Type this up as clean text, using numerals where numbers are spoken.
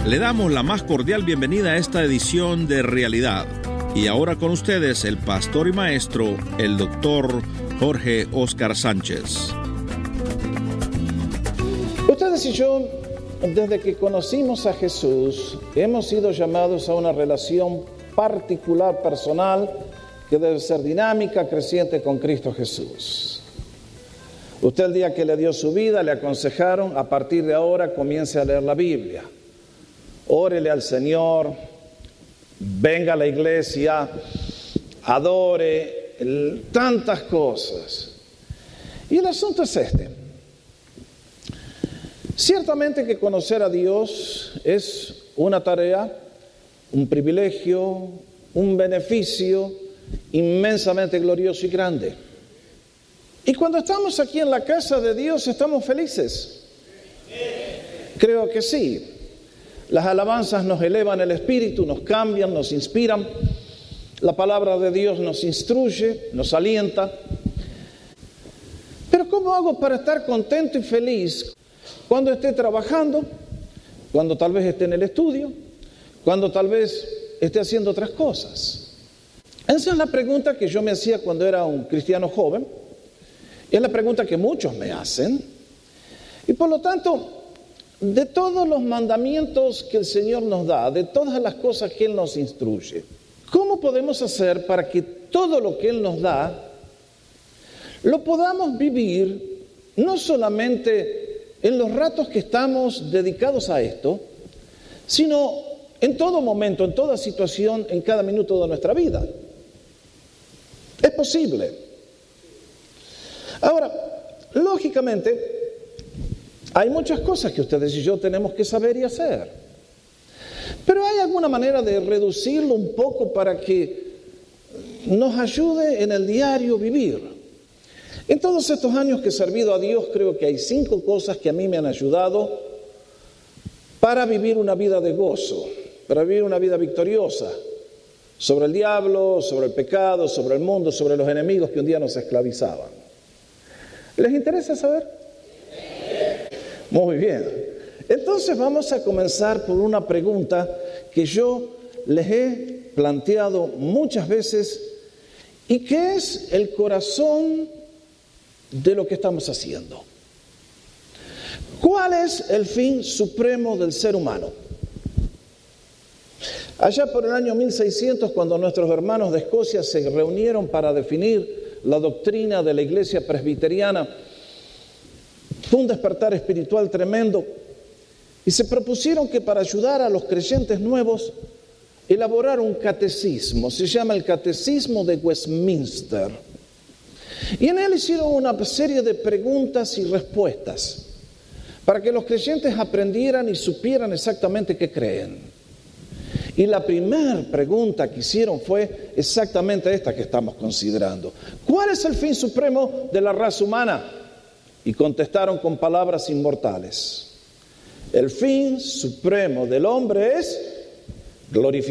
Le damos la más cordial bienvenida a esta edición de Realidad. Y ahora con ustedes el pastor y maestro, el doctor Jorge Óscar Sánchez. Ustedes y yo, desde que conocimos a Jesús, hemos sido llamados a una relación particular, personal, que debe ser dinámica, creciente con Cristo Jesús. Usted el día que le dio su vida, le aconsejaron, a partir de ahora comience a leer la Biblia. Órele al Señor, venga a la iglesia, adore, tantas cosas. Y el asunto es este. Ciertamente que conocer a Dios es una tarea, un privilegio, un beneficio inmensamente glorioso y grande. Y cuando estamos aquí en la casa de Dios, ¿estamos felices? Creo que sí. Las alabanzas nos elevan el espíritu, nos cambian, nos inspiran. La palabra de Dios nos instruye, nos alienta. Pero ¿cómo hago para estar contento y feliz cuando esté trabajando, cuando tal vez esté en el estudio, cuando tal vez esté haciendo otras cosas? Esa es la pregunta que yo me hacía cuando era un cristiano joven. Es la pregunta que muchos me hacen. Y por lo tanto, de todos los mandamientos que el Señor nos da, de todas las cosas que Él nos instruye, ¿cómo podemos hacer para que todo lo que Él nos da lo podamos vivir no solamente en los ratos que estamos dedicados a esto, sino en todo momento, en toda situación, en cada minuto de nuestra vida? Es posible. Ahora, lógicamente, hay muchas cosas que ustedes y yo tenemos que saber y hacer. Pero hay alguna manera de reducirlo un poco para que nos ayude en el diario vivir. En todos estos años que he servido a Dios, creo que hay 5 cosas que a mí me han ayudado para vivir una vida de gozo, para vivir una vida victoriosa sobre el diablo, sobre el pecado, sobre el mundo, sobre los enemigos que un día nos esclavizaban. ¿Les interesa saber? Muy bien. Entonces vamos a comenzar por una pregunta que yo les he planteado muchas veces y que es el corazón de lo que estamos haciendo. ¿Cuál es el fin supremo del ser humano? Allá por el año 1600, cuando nuestros hermanos de Escocia se reunieron para definir la doctrina de la iglesia presbiteriana, fue un despertar espiritual tremendo y se propusieron que para ayudar a los creyentes nuevos elaborar un catecismo. Se llama el Catecismo de Westminster. Y en él hicieron una serie de preguntas y respuestas para que los creyentes aprendieran y supieran exactamente qué creen. Y la primera pregunta que hicieron fue exactamente esta que estamos considerando. ¿Cuál es el fin supremo de la raza humana? Y contestaron con palabras inmortales. El fin supremo del hombre es glorificar